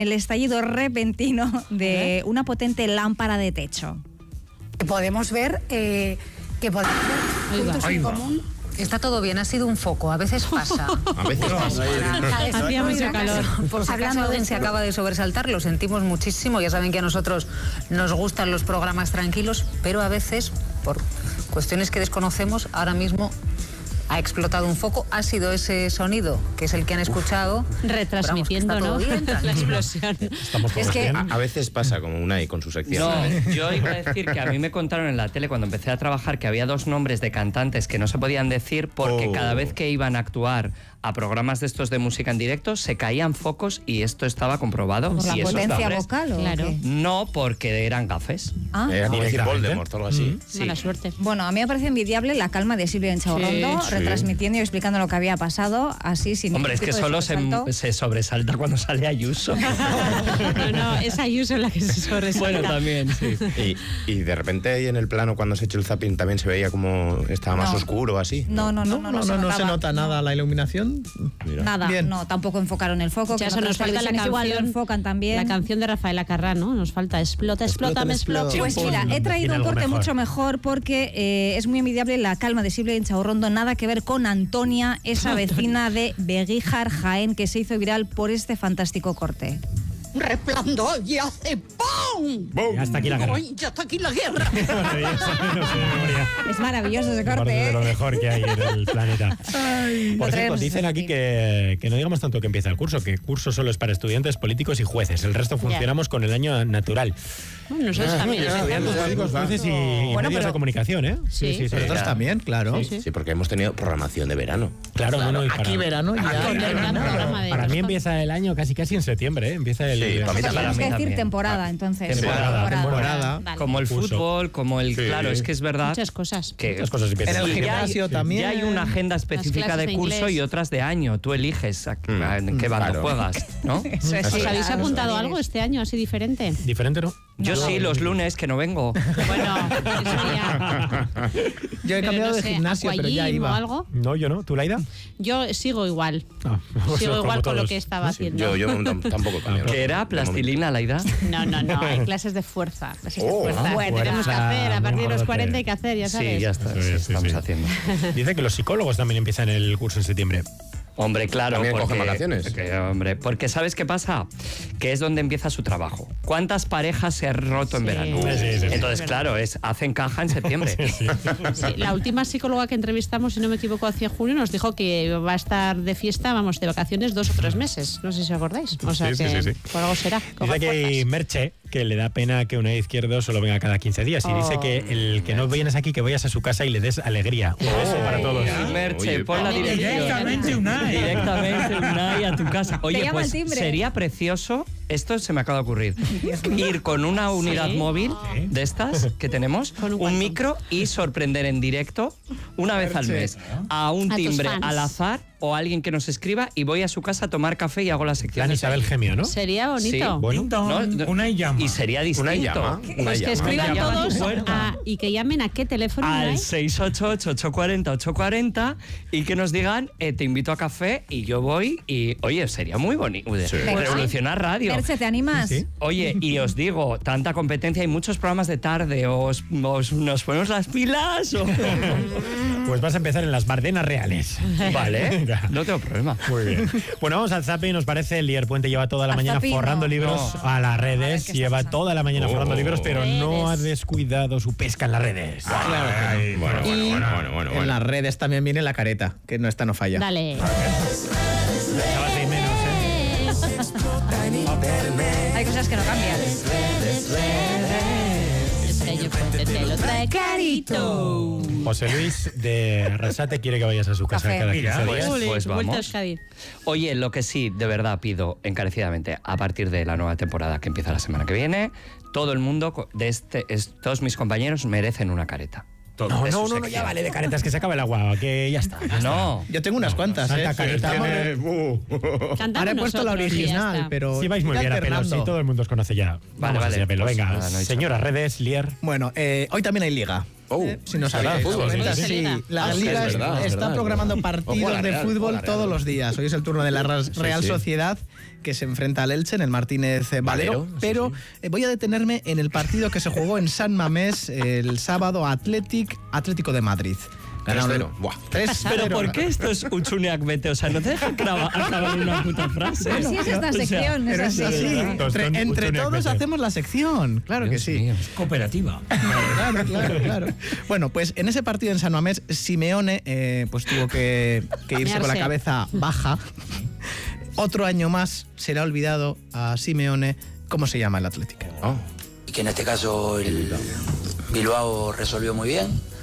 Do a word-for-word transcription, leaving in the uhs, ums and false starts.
el estallido repentino de una potente lámpara de techo. Podemos ver eh, que podemos ver puntos en común. Está todo bien, ha sido un foco, a veces pasa. A veces pasa. Hacía mucho calor. Por si acaso alguien se acaba de sobresaltar, lo sentimos muchísimo. Ya saben que a nosotros nos gustan los programas tranquilos, pero a veces, por cuestiones que desconocemos, ahora mismo ha explotado un foco. Ha sido ese sonido, que es el que han escuchado. Retransmitiendo, vamos, ¿no? Bien, la explosión. Estamos es que a, a veces pasa como Unai con su sección. No, yo iba a decir que a mí me contaron en la tele cuando empecé a trabajar que había dos nombres de cantantes que no se podían decir porque Oh. cada vez que iban a actuar a programas de estos de música en directo se caían focos y esto estaba comprobado. ¿Por la Y esos potencia nombres- vocal o Claro. qué? No, porque eran gafes. Ah. Era como decir Directamente. Voldemort o algo así. Sí. Mala suerte. Bueno, a mí me parece envidiable la calma de Silvia Enchaurrondo, Sí. retransmitiendo y explicando lo que había pasado, así sin Hombre, es ningún que tipo de solo se, sobresalto. se sobresalta cuando sale Ayuso. No, no, es Ayuso la que se sobresalta. Bueno, también, sí. Y, y de repente ahí en el plano cuando se echó el zapping también se veía como estaba más No. oscuro así. No, no, no, no, No, no, no, no se notaba. nota nada la iluminación. Mira. Nada, Bien. no, tampoco enfocaron el foco. O sea, que eso en nos otras falta la televisiones igual lo canción, enfocan también. la canción de Rafaela Carrà, ¿no? Nos falta explota, explota, Explota, me me explota. explota. Pues mira, he traído Tiene un algo corte mejor. mucho mejor porque eh, es muy envidiable la calma de Silvia Enchaurrondo, nada que ver con Antonia, esa vecina de Beguíjar, Jaén, que se hizo viral por este fantástico corte. Resplandor y hace ¡pum! Ya está aquí la guerra. ¡Ay, ya está aquí la guerra! Maravilloso, no sé de memoria. Es maravilloso ese Me parece corte, de lo ¿eh? mejor que hay en el planeta. Lo Por cierto, traemos dicen ese aquí fin. que, que no digamos tanto que empieza el curso, que el curso solo es para estudiantes, políticos y jueces. El resto funcionamos con el año natural. Bueno, nosotros también. ya, ¿eh? estudiantes, Políticos, jueces y, y Bueno, medios pero- de comunicación, ¿eh? Sí. Nosotros también, claro. Sí. Sí, porque hemos tenido programación de verano. Claro, no, no, y para, Aquí verano ya. Con el gran programa de para mí Pascua. empieza el año casi casi en septiembre, ¿eh? Empieza el... Sí, para mí Tenemos también. que decir también. temporada, entonces. Temporada, temporada. Vale. Como el Curso. fútbol, como el... Sí. Claro, es que es verdad Muchas cosas. que... Muchas cosas empiezan. En el ya hay- gimnasio también. Ya hay una agenda específica clases de de curso inglés. y otras de año. Tú eliges a, a- en qué bando Claro. juegas, ¿no? Eso es, Eso sí, ¿Os habéis claro, apuntado los algo este año así diferente? Diferente, ¿no? Yo sí, los lunes, que no vengo. Bueno, eso ya. Yo he Pero cambiado no de sé, gimnasio, pero ya aquagym o iba. algo. No, yo no. ¿Tú, Laida? Yo sigo igual. Ah, vosotros Sigo como igual con lo todos. que estaba haciendo. Yo, yo tam- tampoco he cambiado. ¿Qué era? ¿Plastilina, Laida? No, no, no, hay clases de fuerza. Clases de Oh, fuerza. ah, Bueno, tenemos que fuerza, hacer, a muy partir de los importante. cuarenta hay que hacer, ya sabes. Sí, ya está. Sí, sí, sí, estamos sí. haciendo. Dice que los psicólogos también empiezan el curso en septiembre. Hombre, claro. También porque, cogen vacaciones. que, hombre, porque ¿sabes qué pasa? Que es donde empieza su trabajo. ¿Cuántas parejas se han roto en Sí. verano? Sí, sí, sí. Entonces, Es claro, es hacen caja en septiembre. Sí, la última psicóloga que entrevistamos, si no me equivoco, hacia junio, nos dijo que va a estar de fiesta, vamos, de vacaciones dos o tres meses. No sé si os acordáis. O sea Sí, sí, que sí, sí. por algo será. Dice Coger que hay fuerzas. Merche, que le da pena que una izquierdo solo venga cada quince días. Y dice que el que no vienes aquí, que vayas a su casa y le des alegría. Un beso para todos. Y Merche, Oye, pon la dirección. Directamente Unai. Directamente Unai a tu casa. Oye, llama pues al timbre. sería precioso, esto se me acaba de ocurrir, ir con una unidad Sí. móvil de estas que tenemos, Con un un guantón. micro y sorprender en directo una vez al mes a un A tus timbre fans. al azar o a alguien que nos escriba y voy a su casa a tomar café y hago la sección. Plan Isabel Gemio, ¿no? Sería bonito. Sí. Bueno, No, no, Una llama. Y sería distinto. Una llama. Una Pues que llama. escriban Una llama a tu todos puerta. a- y que llamen a qué teléfono. Al Unai? seis ocho ocho, ocho cuatro cero, ocho cuatro cero y que nos digan, eh, te invito a café y yo voy y, oye, sería muy bonito. Sí. Revolucionar radio. Merche, ¿te animas? Sí. Oye, y os digo, tanta competencia, hay muchos programas de tarde, os, os- nos ponemos las pilas o... pues vas a empezar en las Bardenas Reales. Vale, Venga. no tengo problema. Muy bien. Bueno, vamos al zapping, ¿nos parece? El Lier Puente lleva toda la Al mañana zapping, forrando no. libros No. a las A ver, redes. ¿qué está Lleva pasando? toda la mañana Oh. forrando libros, pero no ha Redes. descuidado su pesca en las redes. Ay, bueno, bueno, Y bueno, bueno, bueno, en bueno. las redes también viene la careta, que no esta no falla. Dale. Echabas de menos, ¿eh? Hay cosas que no cambian. Es que yo Puente te lo trae carito. José Luis de Arrasate quiere que vayas a su casa Café. cada Mira, quince pues- días. Uli, pues vuelta a vamos. Euskadi. Oye, lo que sí, de verdad pido encarecidamente, a partir de la nueva temporada que empieza la semana que viene, todo el mundo, co- de este, es- todos mis compañeros merecen una careta. No, de no, su no, no, sección. ya vale de caretas, que se acaba el agua, que ya está. ya está. No. Yo tengo unas cuantas, Santa ¿eh? careta. Tiene- uh. Cantamos Ahora he puesto la nosotros y ya original, está. pero. Sí, vais muy voy bien a pelo, alternando. sí, todo el mundo os conoce ya. Vamos vale, así a pelo. pues Venga, nada, no he dicho señoras redes, Lier. Bueno, eh, hoy también hay liga. Oh, Si no Liga sabéis, de fútbol, comenta, sí. sí. Liga. La Ah, sí, Liga es verdad, es está verdad, programando es verdad. partidos Ojo a la de Real, fútbol ojo a la todos Real. los días. Hoy es el turno de la Real Sí, Real sí. Sociedad, que se enfrenta al Elche en el Martínez eh, Valero. Valero, sí, pero sí. eh, voy a detenerme en el partido que se jugó en San Mamés el sábado, Athletic, Atlético de Madrid. tres cero. Buah. tres cero. Pero ¿por qué esto es Uchuniac Vete? O sea, no te deja crava- acabar una puta frase. Así es esta O sea, sección, es Pero es así. así. Entre, Tostón, entre Uchuniac todos Vete. hacemos la sección. Claro que Dios sí. mío. Cooperativa. Claro, claro, claro. Bueno, pues en ese partido en San Mamés, Simeone eh, pues tuvo que, que irse con la Mearse. cabeza baja. Otro año más será olvidado a Simeone cómo se llama el Atlético. Oh. Y que en este caso el Bilbao resolvió muy bien.